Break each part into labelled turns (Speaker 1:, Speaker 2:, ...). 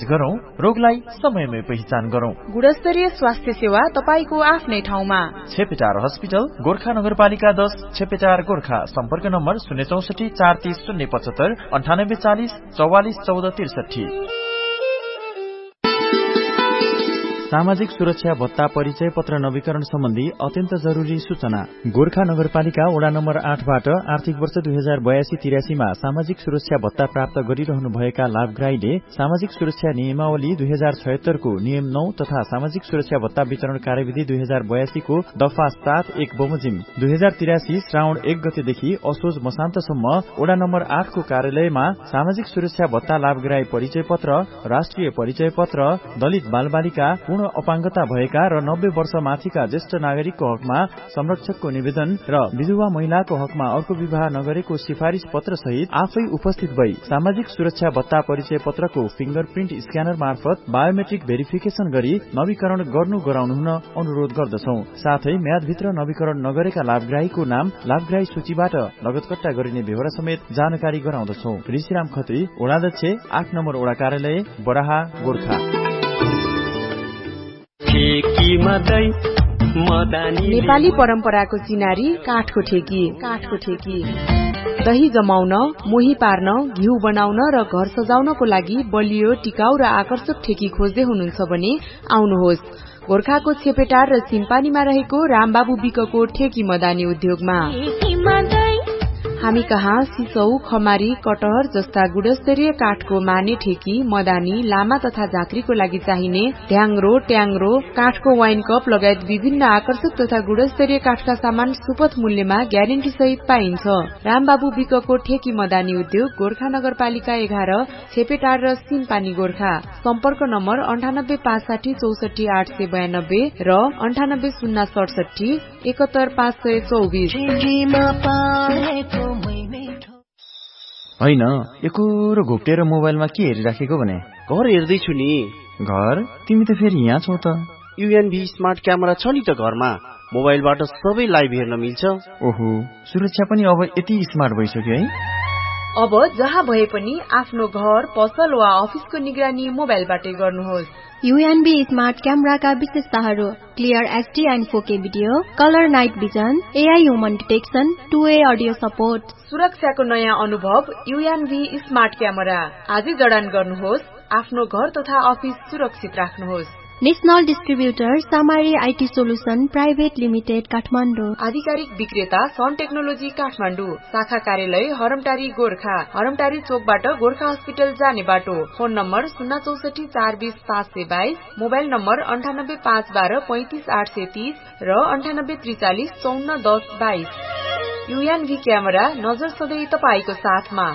Speaker 1: खोज गरौं, रोगलाई समयमै पहिचान गरौं।
Speaker 2: गुणस्तरीय स्वास्थ्य सेवा तपाईको आफ्नै ठाउँमा।
Speaker 1: छेपेटार हस्पिटल, गोरखा नगरपालिका 10, छेपेटार गोरखा। सम्पर्क नम्बर 064 430 075 98 40 44 14 63। सामाजिक सुरक्षा भत्ता परिचय पत्र नवीकरण सम्बन्धी अत्यन्त जरुरी सूचना। गोरखा नगरपालिका वडा नम्बर 8 बाट आर्थिक वर्ष 2082-83 मा सामाजिक सुरक्षा भत्ता प्राप्त गरिरहनु भएका लाभग्राहीले सामाजिक सुरक्षा नियमावली 2076 को नियम 9 तथा सामाजिक सुरक्षा भत्ता वितरण कार्यविधि 2082 को दफा 7(1) बमोजिम 2083 श्रावण 1 गतेदेखि असोज मसान्तसम्म वडा नम्बर 8 को कार्यालयमा सामाजिक सुरक्षा भत्ता लाभग्राही परिचय पत्र, राष्ट्रिय परिचय पत्र, दलित बालबालिका, पूर्ण अपाङ्गता भएका र 90 वर्ष माथिका ज्येष्ठ नागरिकको हकमा संरक्षकको निवेदन र विधवा महिलाको हकमा अर्को विवाह नगरेको सिफारिश पत्र सहित आफै उपस्थित भई सामाजिक सुरक्षा भत्ता परिचय पत्रको फिंगरप्रिन्ट स्क्यानर मार्फत बायोमेट्रिक भेरिफिकेसन गरी नवीकरण गराउनु हुन अनुरोध गर्दछौ। साथै म्यादभित्र नवीकरण नगरेका लाभग्राहीको नाम लाभग्राही सूचीबाट लगतकट्टा गरिने बेहोरा समेत जानकारी गराउँदछौ। ऋषिराम खत्री, वडाध्यक्ष, 8 नम्बर वडा कार्यालय, बराहा, गोरखा।
Speaker 2: नेपाली परम्पराको चिनारी काठको ठेकी। दही जमाउन, मोही पार्न, घिउ बनाउन र घर सजाउनको लागि बलियो, टिकाउ र आकर्षक ठेकी खोज्दै हुनुहुन्छ भने आउनुहोस् गोरखाको छेपेटार र सिम्पानीमा रहेको रामबाबु विकको ठेकी मदानी उद्योगमा। हामी कहाँ सिसौ, खमारी, कटहर जस्ता गुणस्तरीय काठको माने ठेकी, मदानी, लामा तथा झाँक्रीको लागि चाहिने ढ्याङ्ग्रो, ट्याङ्ग्रो, काठको वाइन कप लगायत विभिन्न आकर्षक तथा गुणस्तरीय काठका सामान सुपथ मूल्यमा ग्यारेन्टी सहित पाइन्छ। रामबाबु विकको ठेकी मदानी उद्योग गोरखा नगरपालिका 11, छेपेटार र सिम्पानी, गोरखा। सम्पर्क नम्बर 9856 64 892 र 98 067 71 524।
Speaker 1: होइन, एकोरो घोप्टेर मोबाइलमा के हेरिराखेको भने?
Speaker 3: घर हेर्दैछु नि।
Speaker 1: घर? तिमी त फेरि यहाँ छौ त।
Speaker 3: UNV स्मार्ट क्यामेरा छ नि त घरमा। मोबाइलबाट सबै लाइभ हेर्न मिल्छ।
Speaker 1: ओहो, सुरक्षा पनि अब यति स्मार्ट भइसक्यो है।
Speaker 2: अब जहाँ भए पनि आफ्नो घर, पसल वा अफिसको निगरानी मोबाइलबाटै गर्नुहोस्।
Speaker 4: UNV स्मार्ट क्यामेराका विशेषताहरू: clear HD and 4K video, colour night vision, AI human detection, 2way audio support.
Speaker 2: सुरक्षाको नयाँ अनुभव UNV स्मार्ट क्यामेरा। आजै जडान गर्नुहोस्, आफ्नो घर तथा अफिस सुरक्षित राख्नुहोस्।
Speaker 4: National distributor सामारी IT solution private limited, Kathmandu.
Speaker 2: आधिकारिक विक्रेता सन टेक्नोलोजी, काठमाडौँ। शाखा कार्यालय हरमटारी, गोरखा। हरमटारी चोकबाट गोरखा हस्पिटल जाने बाटो। फोन नम्बर 064 420 522, मोबाइल नम्बर 98 512 35 830 र 98 43 54 10 22। UNV क्यामेरा, नजर सधैँ तपाईको साथमा।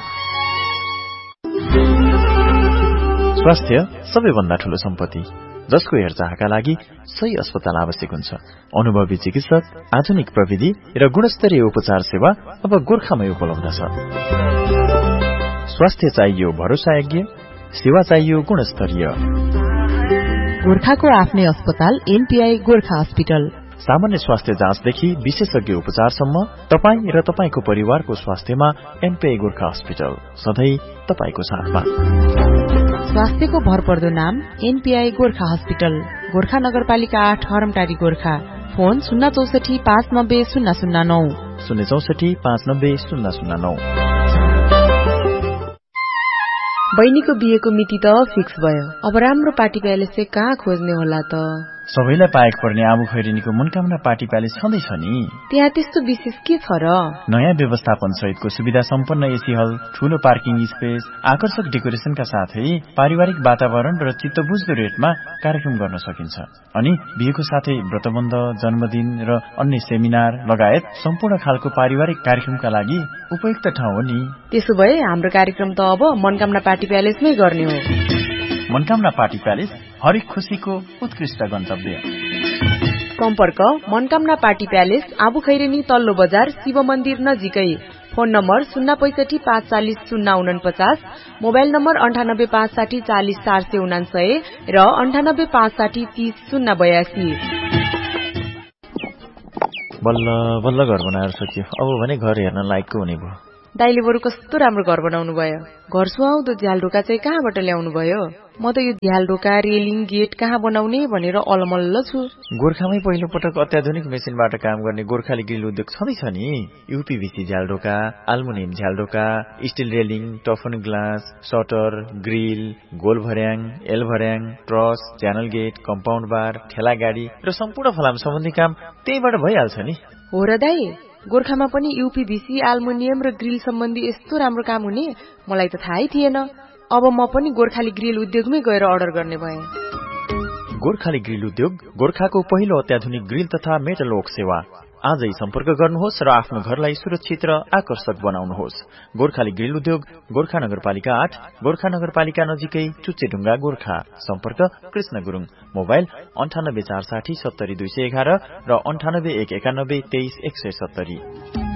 Speaker 1: स्वास्थ्य सबैभन्दा ठूलो सम्पत्ति, जसको हेरचाहका लागि सही अस्पताल आवश्यक हुन्छ। अनुभवी चिकित्सक, आधुनिक प्रविधि र गुणस्तरीय उपचार सेवा अब गोरखामै उपलब्ध छ। स्वास्थ्य चाहियो भरोसायोग्य, सेवा चाहियो गुणस्तरीय।
Speaker 2: गोरखाको आफ्नै अस्पताल NPI गोरखा हस्पिटल।
Speaker 1: सामान्य स्वास्थ्य जाँचदेखि विशेषज्ञ उपचारसम्म तपाईँ र तपाईको परिवारको स्वास्थ्यमा NPI गोरखा हस्पिटल सधैँ तपाईको साथमा।
Speaker 2: स्वास्थ्यको भरपर्दो नाम NPI गोरखा हस्पिटल, गोरखा नगरपालिका 8, हरमटारी, गोरखा। फोन 064 590 009,
Speaker 1: 064 590 009।
Speaker 2: बहिनीको बिहेको मिति त फिक्स भयो। अब राम्रो पार्टी प्यालेस चाहिँ कहाँ खोज्ने होला त?
Speaker 1: सबैलाई पाएको पर्ने आबु खैरेनीको मनकामना पार्टी प्यालेस छँदैछ नि।
Speaker 2: त्यहाँ त्यस्तो विशेष के छ र?
Speaker 1: नयाँ व्यवस्थापन सहितको सुविधा सम्पन्न एसी हल, ठूलो पार्किङ स्पेस, आकर्षक डेकोरेसनका साथै पारिवारिक वातावरण र चित्तबुझ्दो रेटमा कार्यक्रम गर्न सकिन्छ। अनि बिहेको साथै व्रतबन्ध, जन्मदिन र अन्य सेमिनार लगायत सम्पूर्ण खालको पारिवारिक कार्यक्रमका लागि उपयुक्त ठाउँ हो नि।
Speaker 2: त्यसो भए हाम्रो कार्यक्रम त अब मनकामना पार्टी प्यालेसमै गर्ने हो।
Speaker 1: मनकामना पार्टी प्यालेस हरेक खुशीको उत्कृष्ट गन्तव्य।
Speaker 2: सम्पर्क मनकामना पार्टी प्यालेस, आबु खैरेनी, तल्लो बजार, शिव मन्दिर नजिकै। फोन नम्बर 065 540 049, मोबाइल नम्बर 98 560 40 499 र 98 560 30 082।
Speaker 1: बल्ल बल्ल घर बनाएर सकियो। अब भने घर हेर्न लायकको हुने भयो।
Speaker 2: दाइले बरु कस्तो राम्रो घर बनाउनु भयो। घर सुहाउँदो झ्याल ढोका चाहिँ कहाँबाट ल्याउनु भयो? म त यो झ्याल ढोका रेलिङ गेट कहाँ बनाउने भनेर अलमल्ल छु।
Speaker 1: गोर्खामै पहिलो पटक अत्याधुनिक मेसिनबाट काम गर्ने गोर्खाली ग्रिल उद्योग छँदैछ नि। यूपीभीसी झ्याल ढोका, एल्युमिनियम झ्याल ढोका, still railing, टफन glass, shutter, grill, goal भर्याङ, एल भर्याङ, ट्रस, च्यानल गेट, कम्पाउन्ड बार, ठेला गाडी र सम्पूर्ण फलाम सम्बन्धी काम त्यहीबाट भइहाल्छ नि।
Speaker 2: हो र दाइ, गोर्खामा पनि यूपीभीसी, एल्युमिनियम र ग्रिल सम्बन्धी यस्तो राम्रो काम हुने मलाई त थाहै थिएन। अब म पनि गोर्खाली ग्रिल उद्योगमै गएर अर्डर गर्ने भएँ।
Speaker 1: गोर्खाली ग्रिल उद्योग गोर्खाको पहिलो अत्याधुनिक ग्रिल तथा मेटल वर्क सेवा। आजै सम्पर्क गर्नुहोस् र आफ्नो घरलाई सुरक्षित र आकर्षक बनाउनुहोस्। गोर्खाली ग्रिल उद्योग, गोर्खा नगरपालिका 8, गोर्खा नगरपालिका नजिकै चुच्चेढुङ्गा, गोर्खा। सम्पर्क कृष्ण गुरुङ। मोबाइल 98 460 70 211 र 98 191 23 170।